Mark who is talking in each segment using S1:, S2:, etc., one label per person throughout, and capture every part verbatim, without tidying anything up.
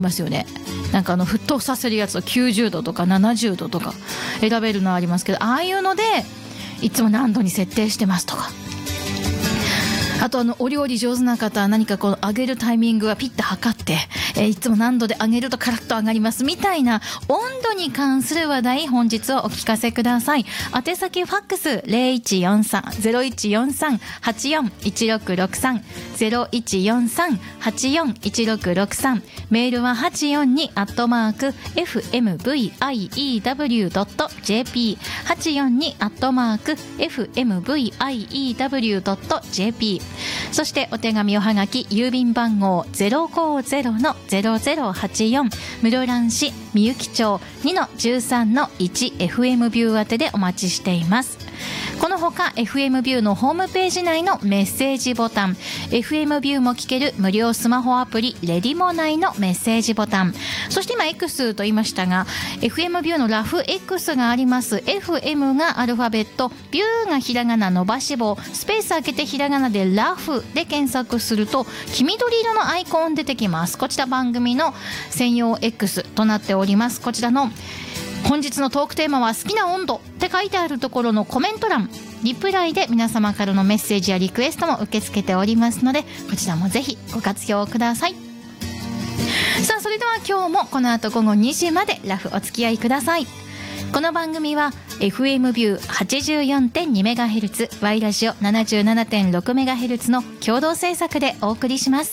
S1: ますよね。なんかあの沸騰させるやつをきゅうじゅうどとかななじゅうどとか選べるのありますけど、ああいうのでいつも何度に設定してますとか、あとあのお料理上手な方は何かこの揚げるタイミングはピッと測って、えー、いつも何度で揚げるとカラッと揚がりますみたいな温度に関する話題、本日はお聞かせください。宛先ファックス ゼロいちよんさん ゼロいちよんさん はちよんいちろくろくさん ゼロいちよんさん はちよんいちろくろくさん、メールははちよんにアットマーク エフエムブイアイイーダブリュードットジェーピー はちよんにアットマーク エフエムブイアイイーダブリュードットジェーピー、そしてお手紙おはがき郵便番号 ゼロごゼロのゼロゼロはちよん 室蘭市みゆき町 にのじゅうさんのいち エフエム ビュー宛てでお待ちしています。このほか エフエム ビューのホームページ内のメッセージボタン、 エフエム ビューも聞ける無料スマホアプリレディモ内のメッセージボタン、そして今 X と言いましたが エフエム ビューのラフ X があります。 エフエム がアルファベット、ビューがひらがな伸ばし棒、スペース開けてひらがなでラフで検索すると黄緑色のアイコン出てきます。こちら番組の専用 X となっております。こちらの本日のトークテーマは好きな温度って書いてあるところのコメント欄、リプライで皆様からのメッセージやリクエストも受け付けておりますので、こちらもぜひご活用ください。さあそれでは今日もこの後午後にじまでラフお付き合いください。この番組は エフエム ビュー はちじゅうよんてんにメガヘルツ Y ラジオ ななじゅうななてんろくメガヘルツ の共同制作でお送りします。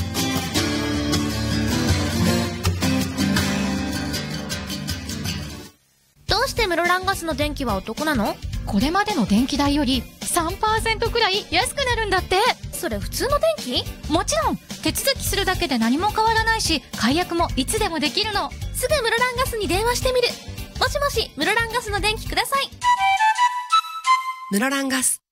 S2: どうして室蘭ガスの電気はお得なの？
S3: これまでの電気代より さんパーセント くらい安くなるんだって。
S2: それ普通の電気？
S3: もちろん手続きするだけで何も変わらないし、解約もいつでもできるの。
S2: すぐ室蘭ガスに電話してみる。もしもし、室蘭ガスの電気ください。
S4: 室蘭ガス